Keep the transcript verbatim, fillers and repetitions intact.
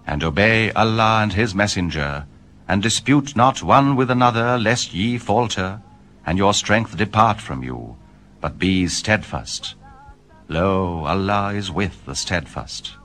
and obey Allah and his messenger, and dispute not one with another, lest ye falter, and your strength depart from you, but be steadfast. Lo, Allah is with the steadfast.